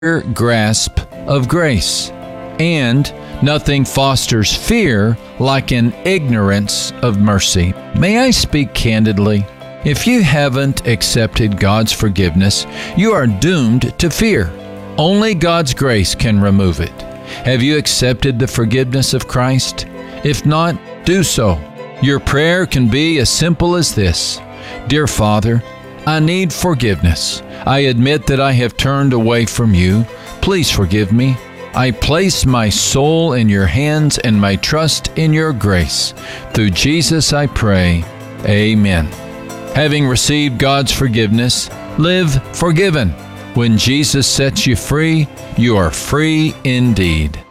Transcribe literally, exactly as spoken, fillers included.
grasp of grace, and nothing fosters fear like an ignorance of mercy. May I speak candidly? If you haven't accepted God's forgiveness, you are doomed to fear. Only God's grace can remove it. Have you accepted the forgiveness of Christ? If not, do so. Your prayer can be as simple as this: Dear Father, I need forgiveness. I admit that I have turned away from you. Please forgive me. I place my soul in your hands and my trust in your grace. Through Jesus I pray. Amen. Having received God's forgiveness, live forgiven. When Jesus sets you free, you are free indeed.